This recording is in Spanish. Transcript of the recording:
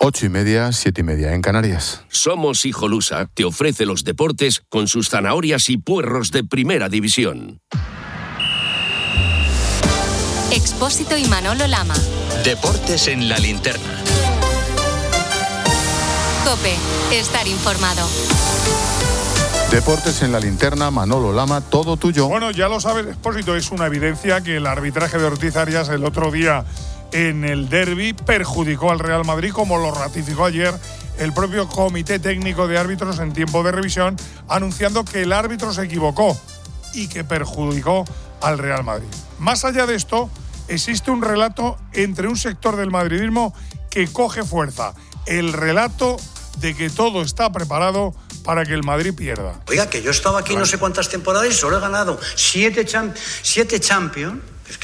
8:30, 7:30 en Canarias. Somos Hijolusa, te ofrece los deportes con sus zanahorias y puerros de primera división. Expósito y Manolo Lama. Deportes en la linterna. COPE, estar informado. Deportes en la linterna, Manolo Lama, todo tuyo. Bueno, ya lo sabes, Expósito, es una evidencia que el arbitraje de Ortiz Arias el otro día en el derbi perjudicó al Real Madrid, como lo ratificó ayer el propio Comité Técnico de Árbitros en tiempo de revisión, anunciando que el árbitro se equivocó y que perjudicó al Real Madrid. Más allá de esto, existe un relato entre un sector del madridismo que coge fuerza. El relato de que todo está preparado para que el Madrid pierda. Oiga, que yo estaba aquí no sé cuántas temporadas y solo he ganado 7 Champions